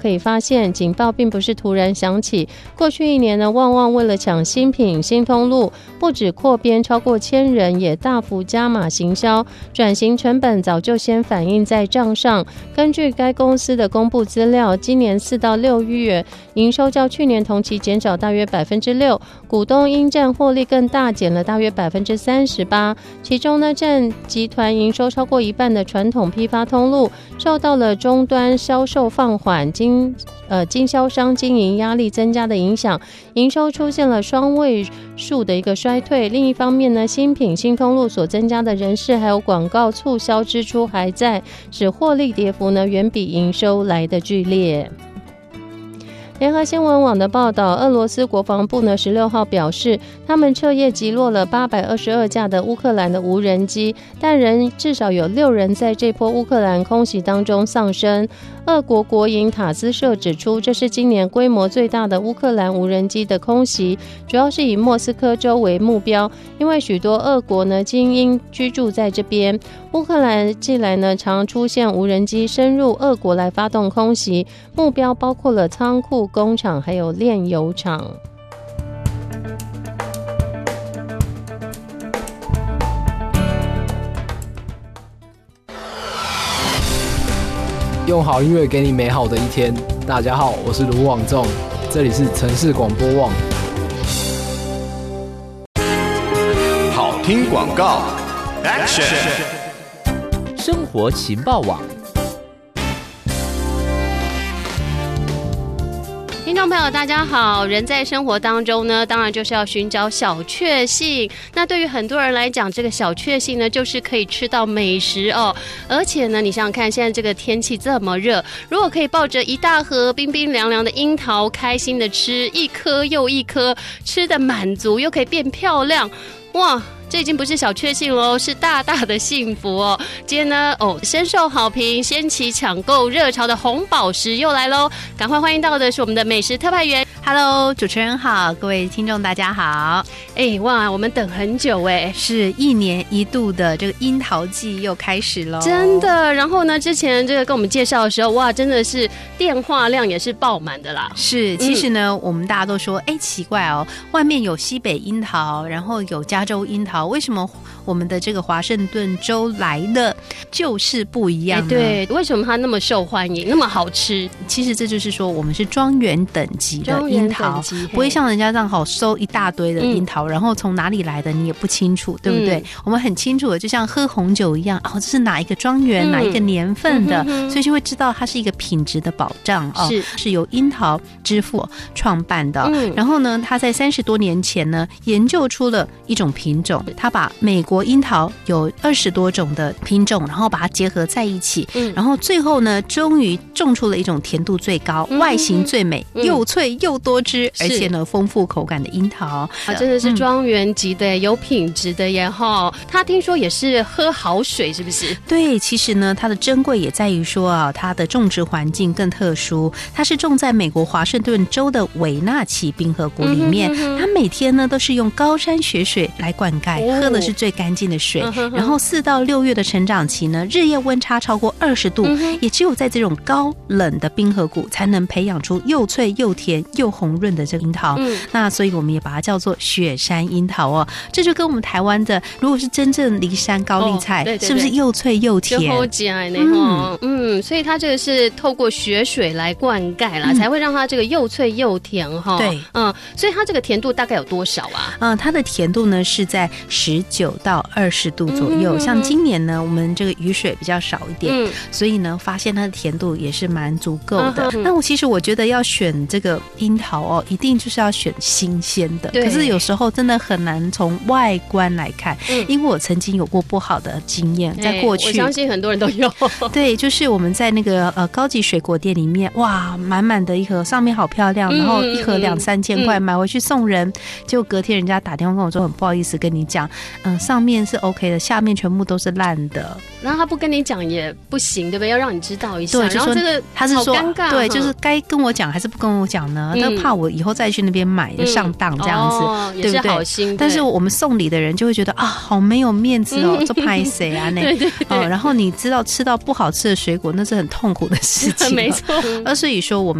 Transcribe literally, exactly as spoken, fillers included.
可以发现，警报并不是突然响起。过去一年呢，旺旺为了抢新品、新通路，不止扩编超过千人，也大幅加码行销，转型成本早就先反映在账上。根据该公司的公布资料，今年四到六月营收较去年同期减少大约百分之六，股东应占获利更大，减了大约百分之三十八。其中呢，占集团营收超过一半的传统批发通路，受到了终端销售放缓、经呃经销商经营压力增加的影响，营收出现了双位数的一个衰退。另一方面呢，新品新通路所增加的人事还有广告促销支出还在，使获利跌幅呢远比营收来得剧烈。联合新闻网的报道，俄罗斯国防部呢十六号表示，他们彻夜击落了八百二十二架的乌克兰的无人机，但仍至少有六人在这波乌克兰空袭当中丧生。俄国国营塔斯社指出，这是今年规模最大的乌克兰无人机的空袭，主要是以莫斯科州为目标，因为许多俄国呢精英居住在这边。乌克兰近来呢常出现无人机深入俄国来发动空袭，目标包括了仓库、工厂还有炼油厂。 用好音乐给你美好的一天。大家好，我是卢广仲，这里是城市广播网。 好听广告 ，Action！ 生活情报网。 听众朋友大家好，人在生活当中呢，当然就是要寻找小确幸。那对于很多人来讲，这个小确幸呢，就是可以吃到美食哦。而且呢，你想想看，现在这个天气这么热，如果可以抱着一大盒冰冰凉凉的樱桃，开心的吃一颗又一颗，吃得满足又可以变漂亮，哇！这已经不是小确幸喽，是大大的幸福哦。今天呢，哦，深受好评，掀起抢购热潮的红宝石又来喽！赶快欢迎到的是我们的美食特派员。 Hello， 主持人好，各位听众大家好。 哎，哇，我们等很久哎， 是一年一度的这个樱桃季又开始了， 真的。然后呢，之前这个跟我们介绍的时候，哇，真的是电话量也是爆满的啦。 是，其实呢，嗯、我们大家都说，哎，奇怪哦，外面有西北樱桃，然后有加州樱桃。为什么我们的这个华盛顿州来的就是不一样呢？ 对，为什么它那么受欢迎，那么好吃？ 其实这就是说，我们是庄园等级的樱桃，不会像人家这样好收一大堆的樱桃，嗯、然后从哪里来的你也不清楚，对不对？嗯、我们很清楚的，就像喝红酒一样，哦，这是哪一个庄园、嗯、哪一个年份的，嗯、所以就会知道它是一个品质的保障哦，是是由樱桃之父创办的。嗯、然后呢，他在三十多年前呢，研究出了一种品种。他把美国樱桃有二十多种的品种，然后把它结合在一起，嗯、然后最后呢，终于种出了一种甜度最高、嗯、外形最美、嗯、又脆又多汁，而且呢丰富口感的樱桃啊，真的是庄园级的、嗯、有品质的耶哈。他听说也是喝好水，是不是？ 对，其实呢，它的珍贵也在于说啊，它的种植环境更特殊，它是种在美国华盛顿州的韦纳奇冰河谷里面，嗯、它每天呢都是用高山雪水来灌溉。喝的是最干净的水，嗯、然后四到六月的成长期呢，日夜温差超过二十度，嗯、也只有在这种高冷的冰河谷才能培养出又脆又甜又红润的这个樱桃。嗯、那所以我们也把它叫做雪山樱桃哦。这就跟我们台湾的，如果是真正梨山高丽菜，哦、对对对，是不是又脆又甜？ 嗯嗯，所以它这个是透过雪水来灌溉啦，嗯、才会让它这个又脆又甜哈。 对， 嗯，所以它这个甜度大概有多少啊？ 嗯，它的甜度呢是在十九到二十度左右，嗯、像今年呢，我们这个雨水比较少一点，嗯、所以呢，发现它的甜度也是蛮足够的。嗯、那我其实我觉得要选这个樱桃哦，一定就是要选新鲜的。可是有时候真的很难从外观来看，嗯、因为我曾经有过不好的经验，在过去， 我相信很多人都有。 对，就是我们在那个呃高级水果店里面，哇，满满的一盒，上面好漂亮，嗯、然后一盒两三千块，嗯、买回去送人，结果隔天人家打电话跟我说，很不好意思跟你讲。嗯，上上面是 OK 的，下面全部都是烂的。 然后他不跟你讲也不行，对不对？要让你知道一下。 对，就说然后这个他是说， 好尴尬， 对，就是该跟我讲还是不跟我讲呢？他、嗯、怕我以后再去那边买就上当这样子， 嗯哦、 对不对？ 也是好心。 但是我们送礼的人就会觉得啊，好没有面子哦，这拍谁啊？那对对对、 哦，然后你知道吃到不好吃的水果，那是很痛苦的事情。 没错。 而所以说我们。